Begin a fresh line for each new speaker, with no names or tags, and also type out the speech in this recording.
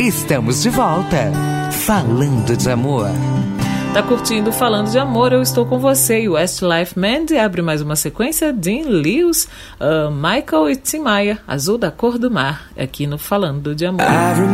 Estamos de volta, falando de amor.
Tá curtindo Falando de Amor? Eu estou com você. E Westlife Mandy abre mais uma sequência. Dean Lewis, Michael e Tim Maia, Azul da Cor do Mar, aqui no Falando de Amor.